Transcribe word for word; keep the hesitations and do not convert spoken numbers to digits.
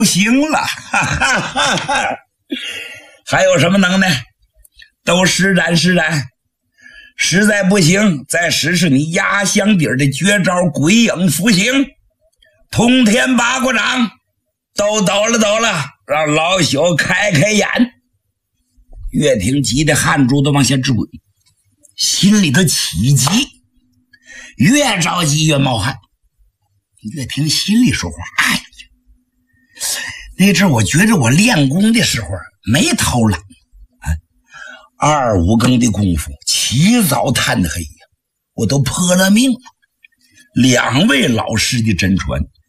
不行了，哈哈哈哈！还有什么能耐？都施展施展，实在不行，再试试你压箱底儿的绝招鬼影复形，通天八卦掌，都抖了抖了，让老朽开开眼。岳霆急得汗珠都往下直滚，心里头起急，越着急越冒汗。岳霆心里说话：哎呀，那阵我觉着我练功的时候没偷懒啊，二五更的功夫起早贪黑呀，我都破了命了。两位老师的真传